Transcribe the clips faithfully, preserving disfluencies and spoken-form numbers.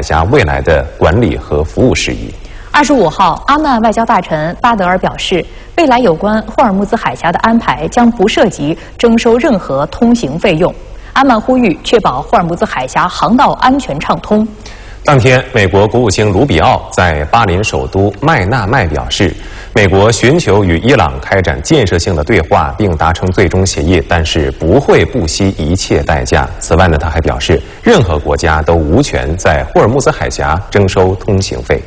峡未来的管理和服务事宜。 二十五号，阿曼外交大臣巴德尔表示，未来有关霍尔木兹海峡的安排将不涉及征收任何通行费用。阿曼呼吁确保霍尔木兹海峡航道安全畅通。 当天，美国国务卿卢比奥在巴林首都麦纳麦表示，美国寻求与伊朗开展建设性的对话，并达成最终协议，但是不会不惜一切代价。此外呢，他还表示，任何国家都无权在霍尔木兹海峡征收通行费。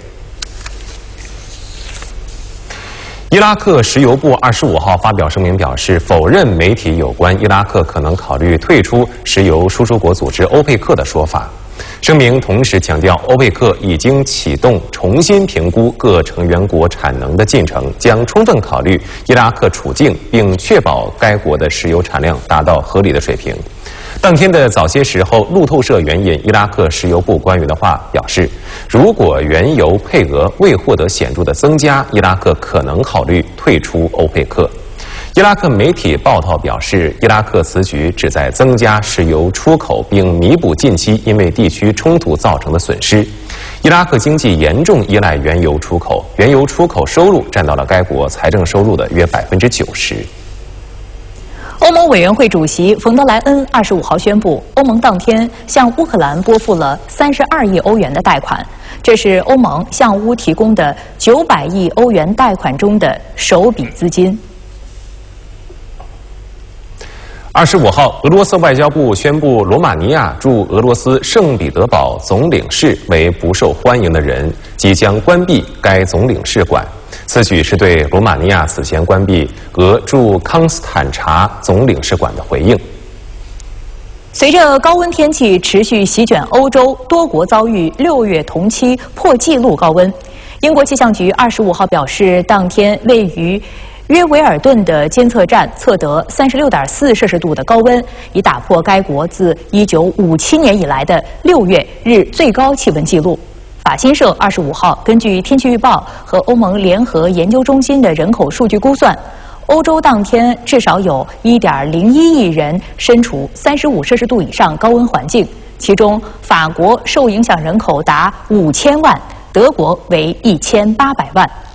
伊拉克石油部二十五号发表声明表示，否认媒体有关伊拉克可能考虑退出石油输出国组织欧佩克的说法。声明同时强调，欧佩克已经启动重新评估各成员国产能的进程，将充分考虑伊拉克处境，并确保该国的石油产量达到合理的水平。当天的早些时候，路透社援引伊拉克石油部官员的话表示，如果原油配额未获得显著的增加，伊拉克可能考虑退出欧佩克。伊拉克媒体报道表示，伊拉克此举旨在增加石油出口，并弥补近期因为地区冲突造成的损失。伊拉克经济严重依赖原油出口，原油出口收入占到了该国财政收入的约百分之九十。 欧盟委员会主席冯德莱恩二十五号宣布，欧盟当天向乌克兰拨付了三十二亿欧元的贷款，这是欧盟向乌提供的九百亿欧元贷款中的首笔资金。 二十五号，俄罗斯外交部宣布，罗马尼亚驻俄罗斯圣彼得堡总领事为不受欢迎的人，即将关闭该总领事馆。此举是对罗马尼亚此前关闭俄驻康斯坦察总领事馆的回应。 随着高温天气持续席卷欧洲，多国遭遇六月同期破纪录高温。英国气象局二十五号表示，当天位于约维尔顿的监测站测得三十六点四摄氏度的高温，已打破该国自一九五七年以来的六月日最高气温纪录。法新社二十五号根据天气预报和欧盟联合研究中心的人口数据估算，欧洲当天至少有一点零一亿人身处三十五摄氏度以上高温环境，其中法国受影响人口达五千万，德国为一千八百万。